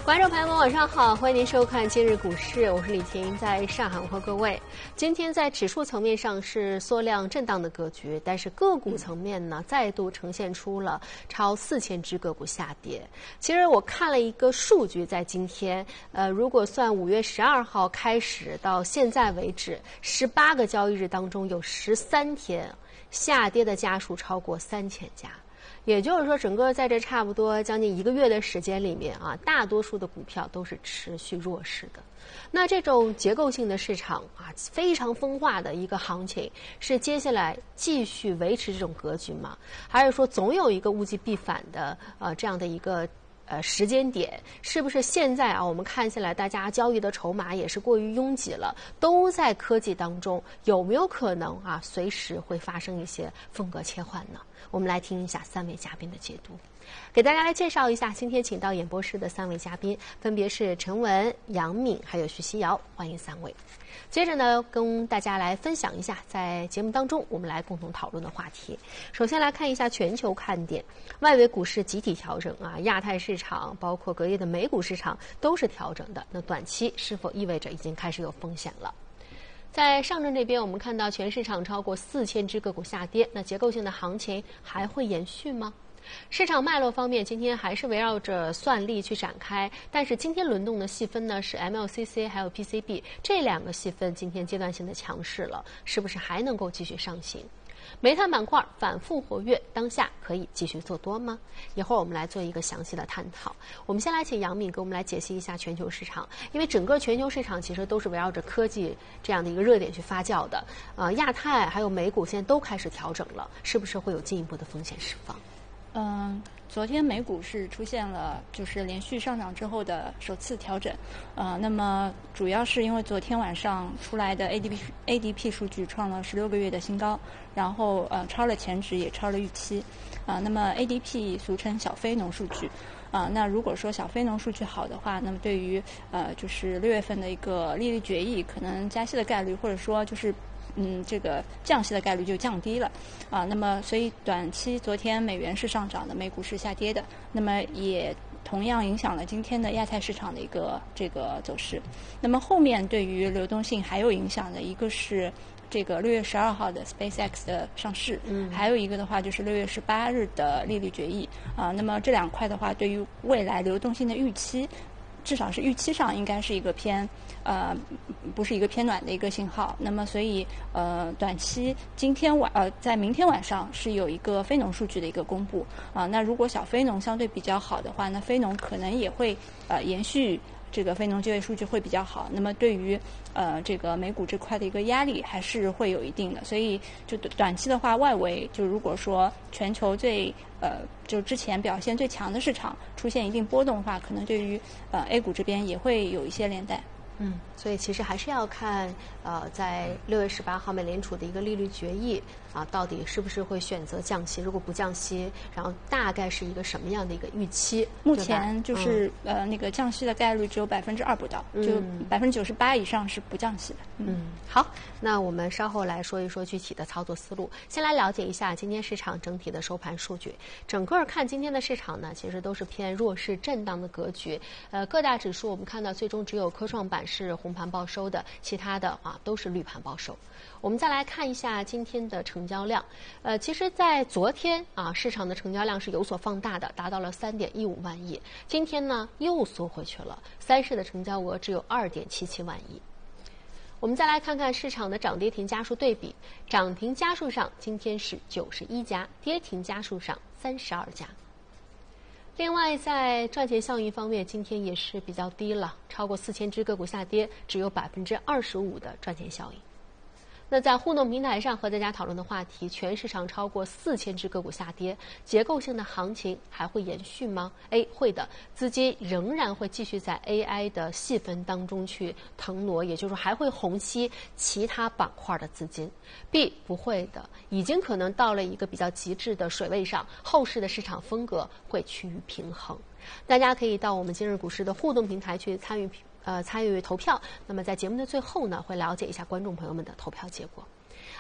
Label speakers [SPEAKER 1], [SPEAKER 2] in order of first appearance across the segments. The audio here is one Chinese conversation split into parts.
[SPEAKER 1] 观众朋友们，晚上好，欢迎您收看今日股市，我是李婷，在上海和各位。今天在指数层面上是缩量震荡的格局，但是个股层面呢，再度呈现出了超4000只个股下跌。其实我看了一个数据，在今天，如果算5月12号开始到现在为止，18个交易日当中有13天下跌的家数超过3000家。也就是说，整个在这差不多将近1个月的时间里面啊，大多数的股票都是持续弱势的。那这种结构性的市场啊，非常分化的一个行情，是接下来继续维持这种格局吗？还是说总有一个物极必反的这样的一个时间点？是不是现在啊，我们看起来大家交易的筹码也是过于拥挤了，都在科技当中，有没有可能啊，随时会发生一些风格切换呢？我们来听一下3位嘉宾的解读，给大家来介绍一下今天请到演播室的3位嘉宾，分别是陈文、杨敏还有徐希瑶，欢迎3位。接着呢，跟大家来分享一下在节目当中我们来共同讨论的话题。首先来看一下全球看点，外围股市集体调整啊，亚太市场包括隔夜的美股市场都是调整的，那短期是否意味着已经开始有风险了？在上证这边，我们看到全市场超过4000只个股下跌，那结构性的行情还会延续吗？市场脉络方面，今天还是围绕着算力去展开，但是今天轮动的细分呢是 MLCC 还有 PCB 这2个细分，今天阶段性的强势了，是不是还能够继续上行？煤炭板块反复活跃，当下可以继续做多吗？一会儿我们来做一个详细的探讨。我们先来请杨敏给我们来解析一下全球市场，因为整个全球市场其实都是围绕着科技这样的一个热点去发酵的。亚太还有美股现在都开始调整了，是不是会有进一步的风险释放？
[SPEAKER 2] 昨天美股是出现了就是连续上涨之后的首次调整，那么主要是因为昨天晚上出来的 ADP 数据创了16个月的新高，然后超了前值也超了预期，那么 ADP 俗称小非农数据，那如果说小非农数据好的话，那么对于就是6月份的一个利率决议可能加息的概率，或者说就是这个降息的概率就降低了那么所以短期昨天美元是上涨的，美股是下跌的，那么也同样影响了今天的亚太市场的一个这个走势。那么后面对于流动性还有影响的一个是这个6月12号的 SpaceX 的上市，还有一个的话就是6月18日的利率决议那么这2块的话，对于未来流动性的预期，至少是预期上应该是一个不是一个偏暖的一个信号。那么所以短期在明天晚上是有一个非农数据的一个公布那如果小非农相对比较好的话，那非农可能也会延续这个非农就业数据会比较好，那么对于这个美股这块的一个压力还是会有一定的。所以就短期的话，外围就如果说全球就之前表现最强的市场出现一定波动的话，可能对于A 股这边也会有一些连带。
[SPEAKER 1] 所以其实还是要看在6月18号美联储的一个利率决议到底是不是会选择降息，如果不降息，然后大概是一个什么样的一个预期？
[SPEAKER 2] 目前就是那个降息的概率只有2%不到，就98%以上是不降息的。
[SPEAKER 1] 好，那我们稍后来说一说具体的操作思路。先来了解一下今天市场整体的收盘数据。整个看今天的市场呢，其实都是偏弱势震荡的格局。各大指数我们看到最终只有科创板是红盘报收的，其他的都是绿盘报收。我们再来看一下今天的成交量。其实在昨天市场的成交量是有所放大的，达到了3.15万亿。今天呢又缩回去了，3市的成交额只有2.77万亿。我们再来看看市场的涨跌停家数对比，涨停家数上今天是91家，跌停家数上32家。另外，在赚钱效应方面，今天也是比较低了，超过4000只个股下跌，只有25%的赚钱效应。那在互动平台上和大家讨论的话题，全市场超过4000只个股下跌，结构性的行情还会延续吗？ A 会的，资金仍然会继续在 AI 的细分当中去腾挪，也就是说还会虹吸其他板块的资金。B 不会的，已经可能到了一个比较极致的水位上，后市的市场风格会趋于平衡。大家可以到我们今日股市的互动平台去参与投票。那么在节目的最后呢，会了解一下观众朋友们的投票结果。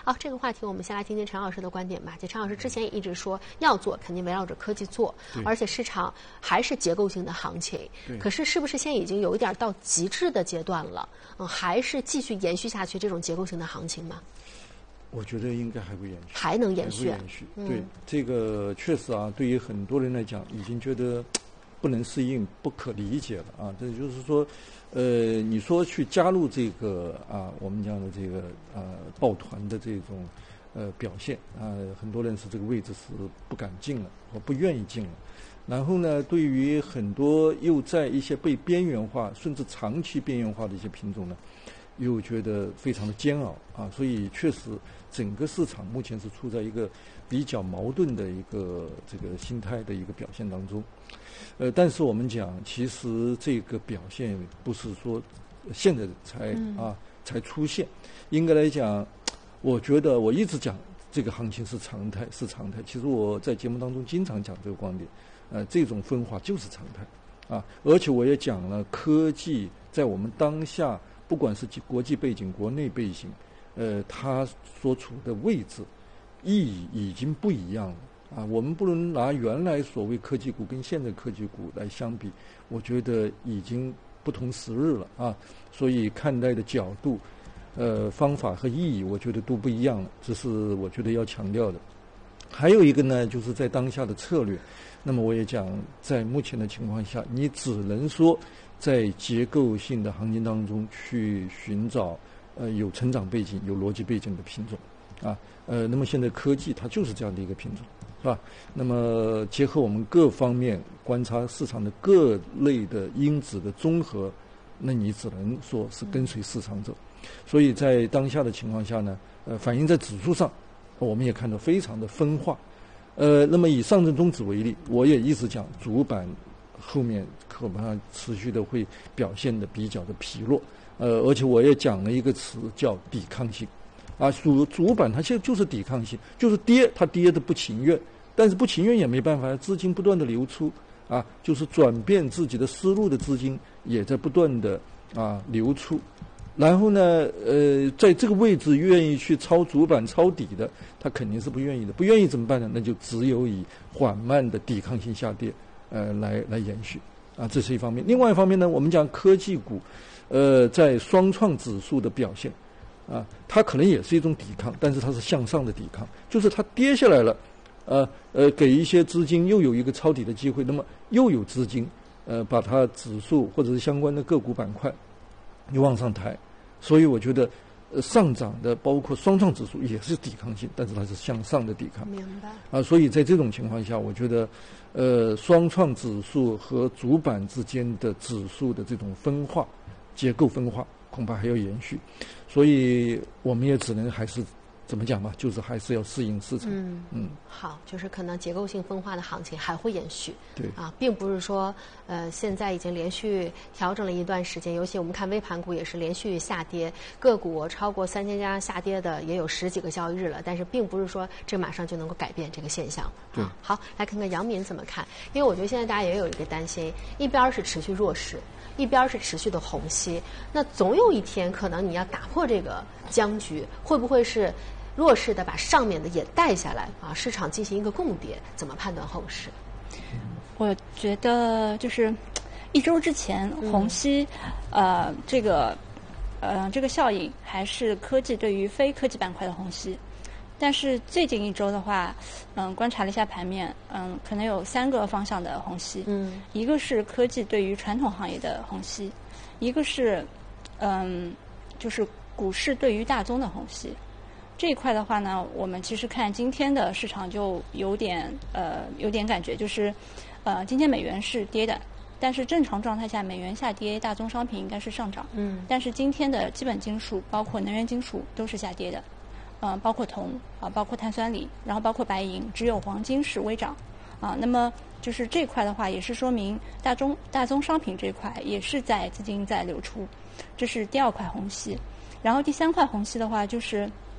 [SPEAKER 1] 好，这个话题我们先来听听陈老师的观点吧。陈老师之前也一直说要做，肯定围绕着科技做，而且市场还是结构性的行情。可是不是现在已经有一点到极致的阶段了？还是继续延续下去这种结构性的行情吗？
[SPEAKER 3] 我觉得应该还会延续，
[SPEAKER 1] 还能延续。
[SPEAKER 3] 对，这个确实啊，对于很多人来讲，已经觉得不能适应、不可理解了啊。这就是说，你说去加入这个我们讲的这个抱团的这种表现很多人是这个位置是不敢进了，或不愿意进了。然后呢，对于很多又在一些被边缘化，甚至长期边缘化的一些品种呢，又觉得非常的煎熬所以确实整个市场目前是处在一个比较矛盾的一个这个心态的一个表现当中。但是我们讲，其实这个表现不是说现在才出现，应该来讲，我觉得我一直讲这个行情是常态。其实我在节目当中经常讲这个观点，这种分化就是常态而且我也讲了，科技在我们当下，不管是国际背景、国内背景，它所处的位置、意义已经不一样了我们不能拿原来所谓科技股跟现在科技股来相比，我觉得已经不同时日了所以看待的角度、方法和意义，我觉得都不一样了。这是我觉得要强调的。还有一个呢，就是在当下的策略。那么我也讲，在目前的情况下，你只能说在结构性的行情当中去寻找有成长背景、有逻辑背景的品种那么现在科技它就是这样的一个品种，是吧？那么结合我们各方面观察市场的各类的因子的综合，那你只能说是跟随市场走。所以在当下的情况下呢，反映在指数上，我们也看到非常的分化。那么以上证综指为例，我也一直讲主板后面恐怕持续的会表现的比较的疲弱，而且我也讲了一个词叫抵抗性主板它就是抵抗性，就是跌它跌的不情愿，但是不情愿也没办法，资金不断的流出就是转变自己的思路的资金也在不断的流出。然后呢，在这个位置愿意去抄主板抄底的，他肯定是不愿意的。不愿意怎么办呢？那就只有以缓慢的抵抗性下跌，来延续这是一方面。另外一方面呢，我们讲科技股，在双创指数的表现它可能也是一种抵抗，但是它是向上的抵抗，就是它跌下来了，给一些资金又有一个抄底的机会，那么又有资金把它指数或者是相关的个股板块又往上抬。所以我觉得上涨的包括双创指数也是抵抗性，但是它是向上的抵抗。
[SPEAKER 1] 明白
[SPEAKER 3] 所以在这种情况下，我觉得双创指数和主板之间的指数的这种分化、结构分化恐怕还要延续。所以我们也只能还是怎么讲吧，就是还是要适应市场。
[SPEAKER 1] 好，就是可能结构性分化的行情还会延续。
[SPEAKER 3] 对
[SPEAKER 1] 并不是说现在已经连续调整了一段时间，尤其我们看微盘股也是连续下跌，个股超过3000家下跌的也有10几个交易日了，但是并不是说这马上就能够改变这个现象。
[SPEAKER 3] 对，
[SPEAKER 1] 好，来看看杨敏怎么看，因为我觉得现在大家也有一个担心，一边是持续弱势，一边是持续的虹吸，那总有一天可能你要打破这个僵局，会不会是弱势的把上面的也带下来市场进行一个共跌？怎么判断后市？
[SPEAKER 2] 我觉得就是1周之前虹吸这个效应还是科技对于非科技板块的虹吸，但是最近1周的话观察了一下盘面可能有3个方向的虹吸一个是科技对于传统行业的虹吸，一个是就是股市对于大宗的虹吸。这一块的话呢，我们其实看今天的市场就有点感觉，就是今天美元是跌的，但是正常状态下美元下跌，大宗商品应该是上涨。但是今天的基本金属，包括能源金属都是下跌的，包括铜包括碳酸锂，然后包括白银，只有黄金是微涨。那么就是这块的话，也是说明大宗商品这块也是在资金在流出，这是第2块虹吸。然后第3块虹吸的话，就是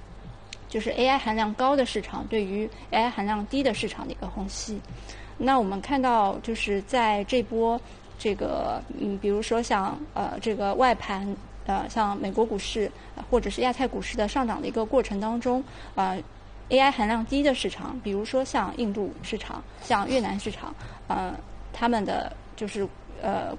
[SPEAKER 2] AI 含量高的市场对于 AI 含量低的市场的一个虹吸。那我们看到就是在这波这个比如说像这个外盘像美国股市或者是亚太股市的上涨的一个过程当中AI 含量低的市场，比如说像印度市场、像越南市场，他们的就是